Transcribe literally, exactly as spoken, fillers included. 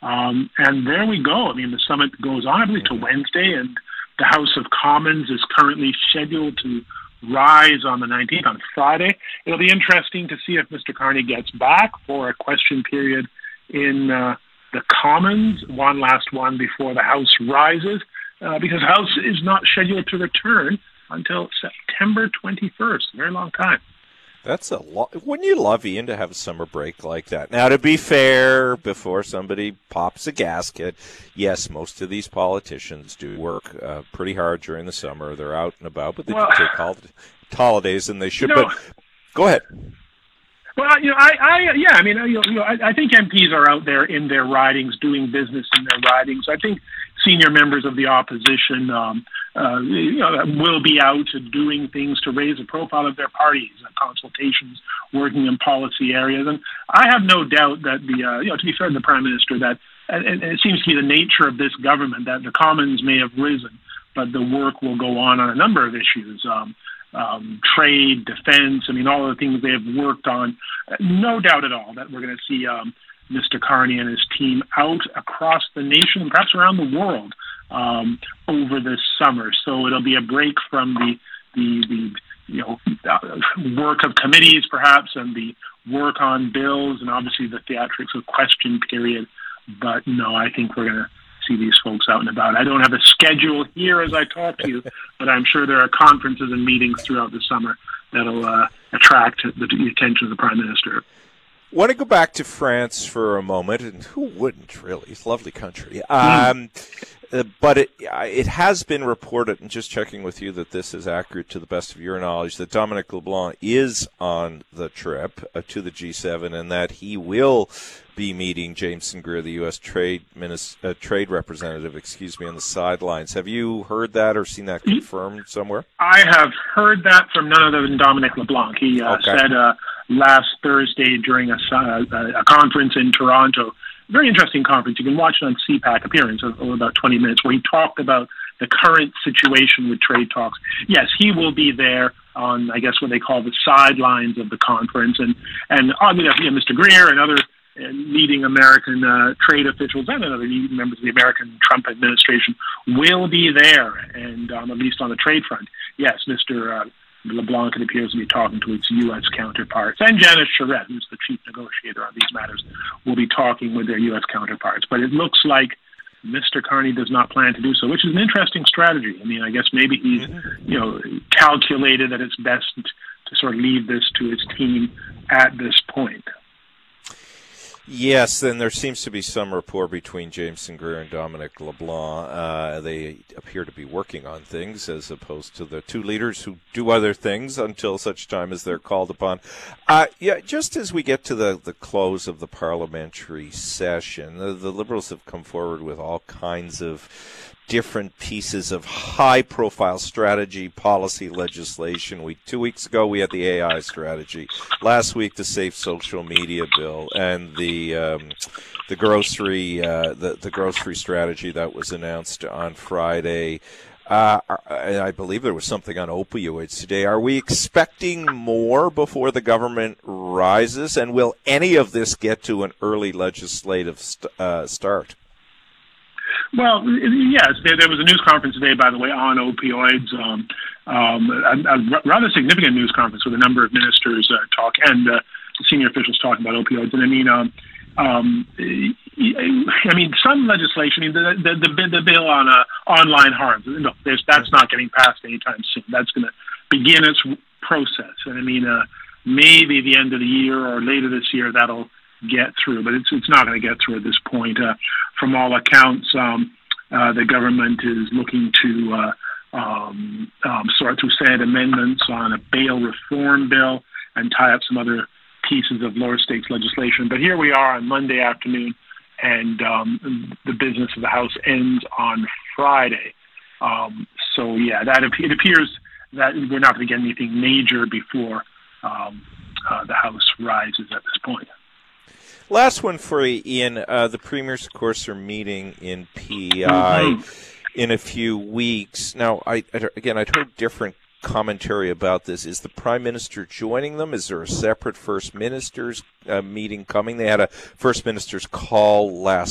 Um, and there we go. I mean, the summit goes on, I believe, till Wednesday, and the House of Commons is currently scheduled to rise on the nineteenth, on Friday. It'll be interesting to see if Mister Carney gets back for a question period in uh, the Commons, one last one before the House rises, uh, because the House is not scheduled to return until September twenty-first. A very long time. That's a lot. Wouldn't you love, Ian, to have a summer break like that? Now, to be fair, before somebody pops a gasket, yes, most of these politicians do work uh, pretty hard during the summer. They're out and about, but they well, do take hol- holidays, and they should. You know, but go ahead. Well, you know, I, I yeah, I mean, you know, I, I think M Ps are out there in their ridings, doing business in their ridings. I think senior members of the opposition, um, uh, you know, will be out doing things to raise the profile of their parties, uh, consultations, working in policy areas, and I have no doubt that the, uh, you know, to be fair to the Prime Minister, that and, and it seems to be the nature of this government that the Commons may have risen, but the work will go on on a number of issues. Um, Um, trade, defense, I mean, all of the things they have worked on. No doubt at all that we're going to see um, Mister Carney and his team out across the nation and perhaps around the world um, over this summer. So it'll be a break from the, the, the you know, uh, work of committees perhaps and the work on bills and obviously the theatrics of question period. But no, I think we're going to see these folks out and about. I don't have a schedule here as I talk to you, but I'm sure there are conferences and meetings throughout the summer that'll uh, attract the, the attention of the Prime Minister. I want to go back to France for a moment, and who wouldn't, really? It's a lovely country. Um, uh, but it it has been reported, and just checking with you that this is accurate to the best of your knowledge, that Dominic LeBlanc is on the trip uh, to the G seven, and that he will be meeting Jameson Greer, the U S Trade Minis- uh, Trade Representative, excuse me, on the sidelines. Have you heard that or seen that confirmed somewhere? I have heard that from none other than Dominic LeBlanc. He uh, okay. said uh, last Thursday during a, uh, a conference in Toronto, very interesting conference. You can watch it on C PAC appearance of, of about twenty minutes, where he talked about the current situation with trade talks. Yes, he will be there on, I guess, what they call the sidelines of the conference. And, and oddly enough, you know, Mister Greer and other and leading American uh, trade officials and other members of the American Trump administration will be there, and um, at least on the trade front. Yes, Mister Uh, LeBlanc, it appears to be talking to its U S counterparts, and Janice Charette, who's the chief negotiator on these matters, will be talking with their U S counterparts. But it looks like Mister Carney does not plan to do so, which is an interesting strategy. I mean, I guess maybe he's, you know, calculated that it's best to sort of leave this to his team at this point. Yes, then there seems to be some rapport between Jameson Greer and Dominic LeBlanc. Uh, they appear to be working on things as opposed to the two leaders who do other things until such time as they're called upon. Uh, yeah, just as we get to the, the close of the parliamentary session, the, the Liberals have come forward with all kinds of different pieces of high-profile strategy, policy legislation. We two weeks ago we had the A I strategy. Last week the Safe Social Media bill and the um, the grocery uh, the the grocery strategy that was announced on Friday. Uh, I believe there was something on opioids today. Are we expecting more before the government rises, and will any of this get to an early legislative st- uh, start? Well, yes, there, there was a news conference today, by the way, on opioids, um, um, a, a rather significant news conference with a number of ministers uh, talk and uh, senior officials talking about opioids. And I mean, um, um, I mean, some legislation. I mean, the the, the, the bill on uh, online harm. No, there's, that's not getting passed anytime soon. That's going to begin its process. And I mean, uh, maybe the end of the year or later this year that'll get through, but it's it's not going to get through at this point. Uh, from all accounts, um, uh, the government is looking to uh, um, um, sort through Senate amendments on a bail reform bill and tie up some other pieces of lower stakes legislation. But here we are on Monday afternoon, and um, the business of the House ends on Friday. Um, so yeah, that it appears that we're not going to get anything major before um, uh, the House rises at this point. Last one for you, Ian. Uh, the premiers, of course, are meeting in P I mm-hmm. in a few weeks. Now, I, I, again, I'd heard different commentary about this. Is the Prime Minister joining them? Is there a separate First Minister's uh, meeting coming? They had a First Minister's call last